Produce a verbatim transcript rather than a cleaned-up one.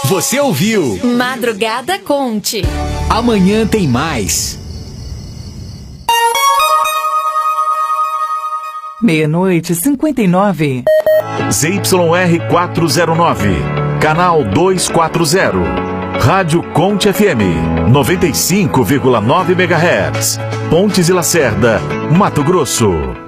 Você ouviu Madrugada Conte. Amanhã tem mais. Meia-noite, cinquenta e nove. Z Y R quatrocentos e nove, canal duzentos e quarenta. Rádio Conte F M, noventa e cinco vírgula nove megahertz. Pontes e Lacerda, Mato Grosso.